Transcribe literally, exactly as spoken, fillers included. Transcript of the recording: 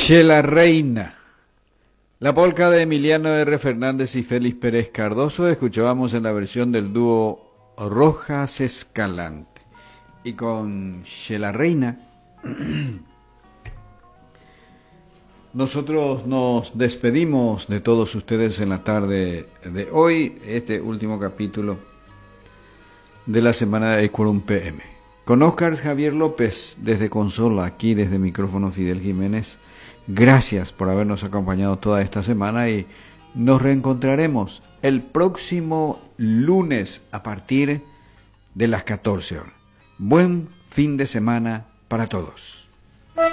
Chela Reina. La polca de Emiliano R. Fernández y Félix Pérez Cardoso escuchábamos en la versión del dúo Rojas Escalante. Y con Chela Reina nosotros nos despedimos de todos ustedes en la tarde de hoy, este último capítulo de la semana de Equorum P M. Con Óscar Javier López desde Consola, aquí desde micrófono Fidel Jiménez. Gracias por habernos acompañado toda esta semana y nos reencontraremos el próximo lunes a partir de las catorce horas. Buen fin de semana para todos.